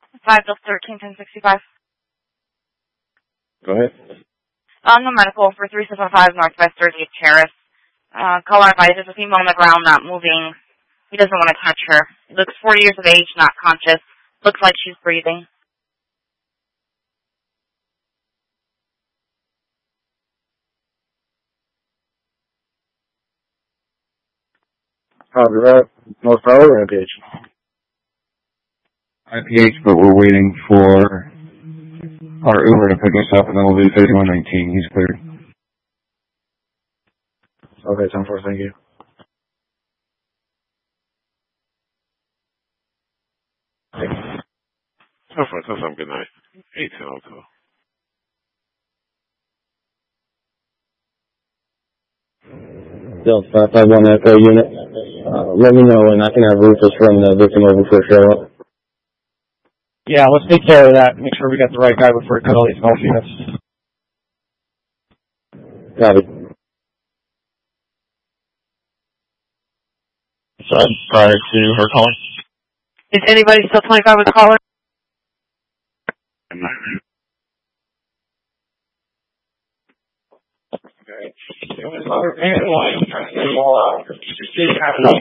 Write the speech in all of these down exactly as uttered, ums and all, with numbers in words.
five thirteen ten sixty-five. Go ahead. On the medical for three seven five Northwest thirtieth Terrace. Uh, caller advised there's a female on the ground not moving. He doesn't want to touch her. Looks forty years of age, not conscious. Looks like she's breathing. Copy that. North Tower, I P H. I P H, but we're waiting for our Uber to pick us up, and then we'll do thirty-one nineteen. He's cleared. Okay, ten four, thank you. ten four, ten seven, good night. eighteen oh two. Delta five five one Echo unit. Uh, let me know, and I can have Rufus run the victim over before show up. Yeah, let's take care of that. Make sure we got the right guy before we cut all these golf units. Got it. Sorry, prior to her calling. Is anybody still twenty-five with the caller? Okay. It was our parent line trying to get them all out. It just didn't happen.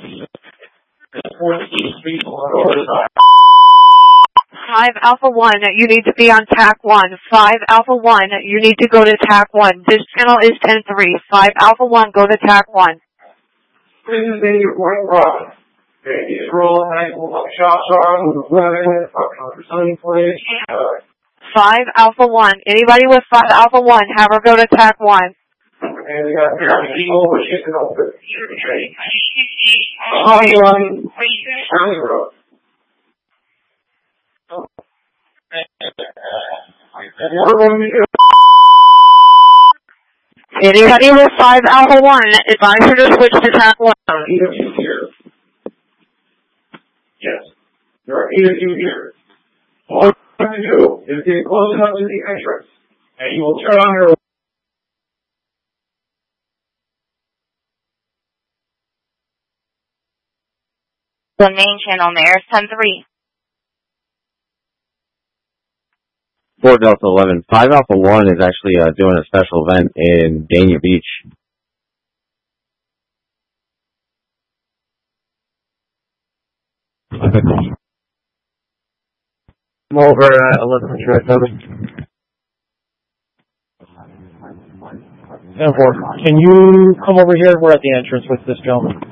Five Alpha One, you need to be on T A C one. Five Alpha One, you need to go to T A C one. This channel is ten three. Five Alpha One, go to T A C one. Please be wrong. He's rolling, shots on, running, sunny place. Five Alpha One. Anybody with Five Alpha One, have her go to T A C one. And we got here, people were shaking off the tree. Oh, you on County Road. Anybody with Five Alpha One, advise her to switch to T A C one. Yes. There are eight of you here. All you're going to do is get close up to the entrance, and you will turn on your The main channel, Mayor, ten three. four Delta eleven. five Alpha one is actually uh, doing a special event in Dania Beach. I'm over at eleven Track seven. ten four. Can you come over here? We're at the entrance with this gentleman.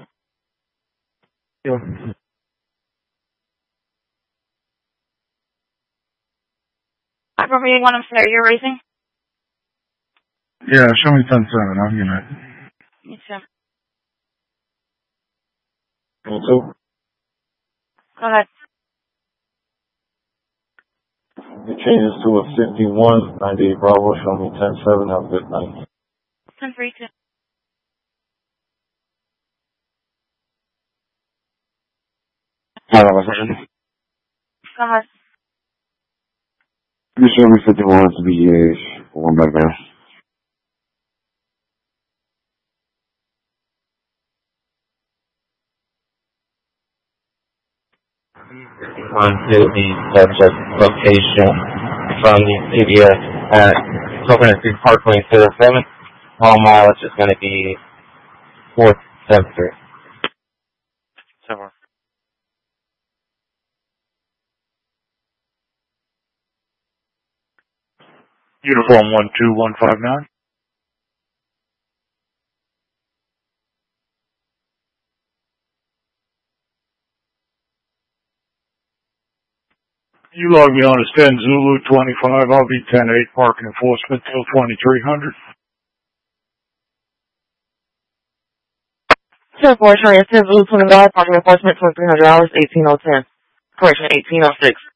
Yeah. I'm reading one of them, sir. You're raising? Yeah, show me ten seven. I'll get it. Me too. Also, Go ahead. it changes to a fifty-one ninety-eight Bravo. Show me ten seven. Have a good night. ten three two. Hold on a second. Go ahead. You show me fifty-one to be a one back there. on to the subject location from the C D S at Coconut Creek Parkway to the seventh. All mileage is going to be four seven three. Seven. Uniform one two one five nine. You log me on as ten Zulu twenty-five. I'll be ten eight parking enforcement till twenty-three hundred. ten four, sorry, it's ten Zulu twenty-five, parking enforcement twenty-three hundred hours, eighteen oh ten. Correction, eighteen oh six.